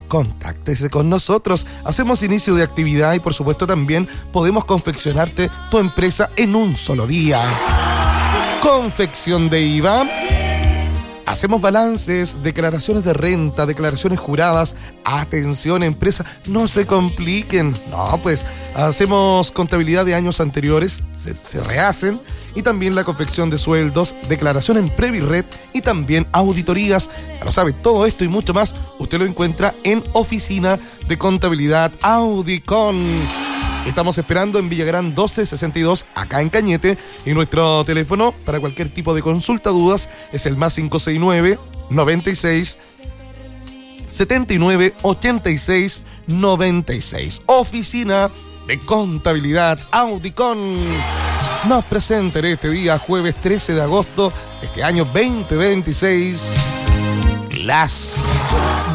contáctese con nosotros. Hacemos inicio de actividad y por supuesto también podemos confeccionarte tu empresa en un solo día. Confección de IVA. Hacemos balances, declaraciones de renta, declaraciones juradas. Atención, empresa, no se compliquen. No, pues hacemos contabilidad de años anteriores, se rehacen. Y también la confección de sueldos, declaración en Previred y también auditorías. Ya lo sabe, todo esto y mucho más usted lo encuentra en Oficina de Contabilidad Audicon. Estamos esperando en Villagrán 1262, acá en Cañete. Y nuestro teléfono para cualquier tipo de consulta, dudas, es el más 569 96 79 86 96. Oficina de Contabilidad Audicon. Nos presenta este día, jueves 13 de agosto de este año 2026, las